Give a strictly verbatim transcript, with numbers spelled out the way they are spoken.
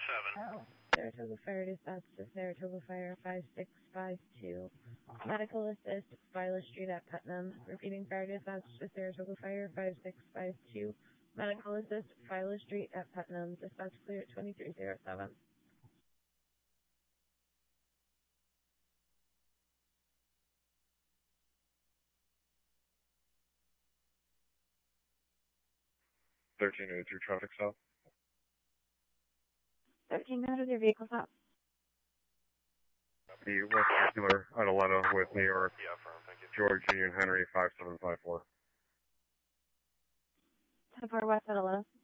seven. Saratoga Fire Dispatch to Saratoga Fire five six five two. Medical assist, Viola Street at Putnam. Repeating Fire Dispatch to Saratoga Fire five six five two. Medical assist, Viola Street at Putnam. Dispatch clear at twenty-three oh seven. thirteen oh two traffic stop. thirteen hundred, your vehicle stop. The West Circular Adeletta with New York, Yeah, firm, thank you. George and Henry five seven five four. ten four West Adeletta.